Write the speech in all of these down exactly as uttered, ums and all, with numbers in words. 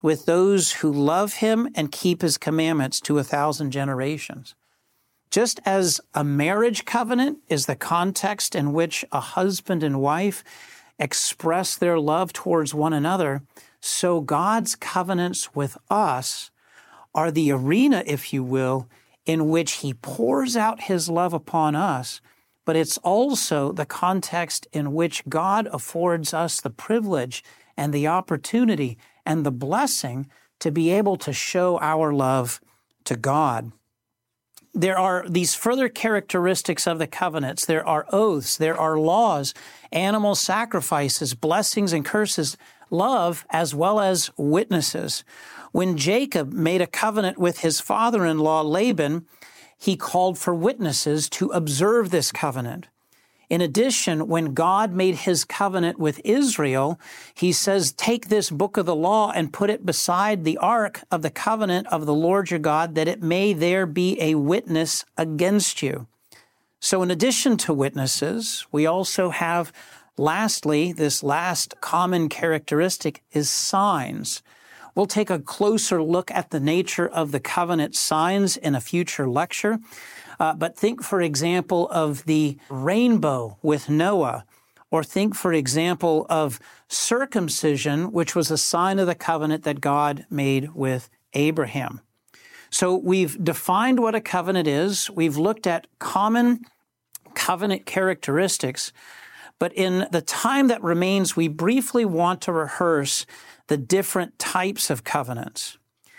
with those who love him and keep his commandments to a thousand generations. Just as a marriage covenant is the context in which a husband and wife express their love towards one another, so God's covenants with us are the arena, if you will, in which he pours out his love upon us, but it's also the context in which God affords us the privilege and the opportunity and the blessing to be able to show our love to God. There are these further characteristics of the covenants. There are oaths, there are laws, animal sacrifices, blessings and curses, love, as well as witnesses. When Jacob made a covenant with his father-in-law Laban, he called for witnesses to observe this covenant. In addition, when God made his covenant with Israel, he says, take this book of the law and put it beside the ark of the covenant of the Lord your God, that it may there be a witness against you. So in addition to witnesses, we also have, lastly, this last common characteristic is signs. We'll take a closer look at the nature of the covenant signs in a future lecture. Uh, but think, for example, of the rainbow with Noah, or think, for example, of circumcision, which was a sign of the covenant that God made with Abraham. So we've defined what a covenant is. We've looked at common covenant characteristics. But in the time that remains, we briefly want to rehearse the different types of covenants.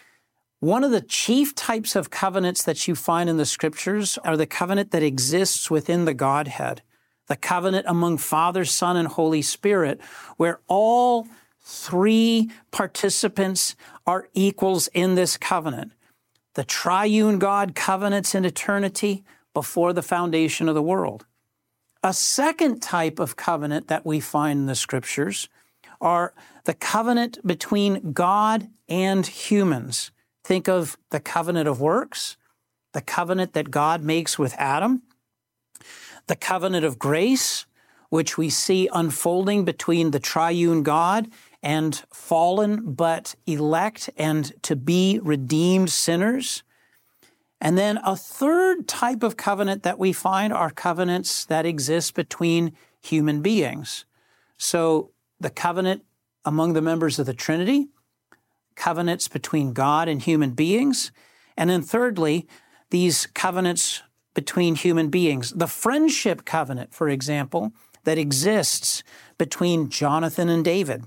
One of the chief types of covenants that you find in the Scriptures are the covenant that exists within the Godhead, the covenant among Father, Son, and Holy Spirit, where all three participants are equals in this covenant. The triune God covenants in eternity before the foundation of the world. A second type of covenant that we find in the Scriptures are the covenant between God and humans. Think of the covenant of works, the covenant that God makes with Adam, the covenant of grace, which we see unfolding between the triune God and fallen but elect and to be redeemed sinners. And then a third type of covenant that we find are covenants that exist between human beings. So the covenant among the members of the Trinity, covenants between God and human beings, and then thirdly, these covenants between human beings. The friendship covenant, for example, that exists between Jonathan and David.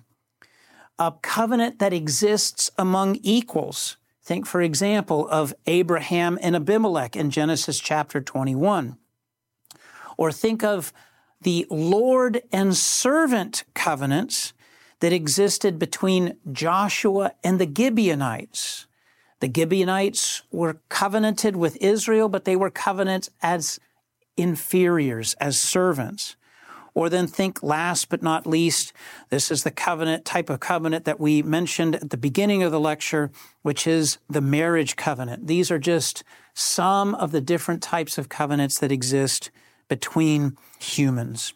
A covenant that exists among equals. Think, for example, of Abraham and Abimelech in Genesis chapter twenty-one. Or think of the Lord and servant covenants that existed between Joshua and the Gibeonites. The Gibeonites were covenanted with Israel, but they were covenanted as inferiors, as servants. Or then think last but not least, this is the covenant, type of covenant that we mentioned at the beginning of the lecture, which is the marriage covenant. These are just some of the different types of covenants that exist between humans.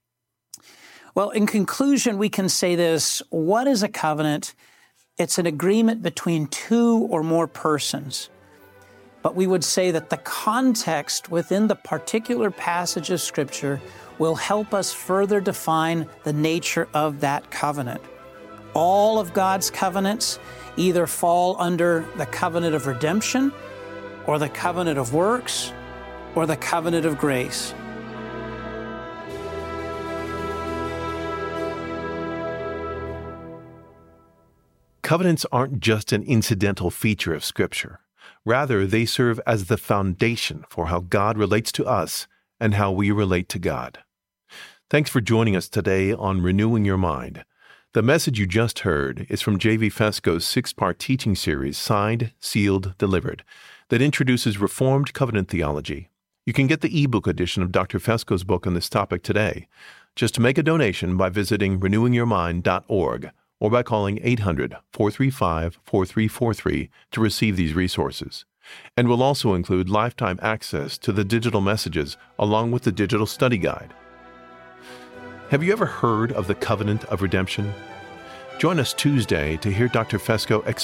Well, in conclusion, we can say this. What is a covenant? It's an agreement between two or more persons. But we would say that the context within the particular passage of Scripture will help us further define the nature of that covenant. All of God's covenants either fall under the covenant of redemption, or the covenant of works, or the covenant of grace. Covenants aren't just an incidental feature of Scripture. Rather, they serve as the foundation for how God relates to us and how we relate to God. Thanks for joining us today on Renewing Your Mind. The message you just heard is from J V Fesko's six-part teaching series, Signed, Sealed, Delivered, that introduces Reformed covenant theology. You can get the ebook edition of Doctor Fesko's book on this topic today. Just make a donation by visiting renewing your mind dot org or by calling eight hundred, four three five, four three four three to receive these resources. And we'll also include lifetime access to the digital messages along with the digital study guide. Have you ever heard of the covenant of redemption? Join us Tuesday to hear Doctor Fesko